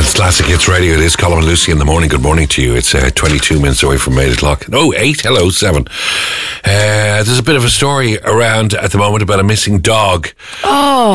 It's Classic Hits Radio. It is Colin and Lucy in the morning. Good morning to you. It's 22 minutes away from 8 o'clock. Oh, 8. Hello, 7. There's a bit of a story around at the moment about a missing dog. Oh.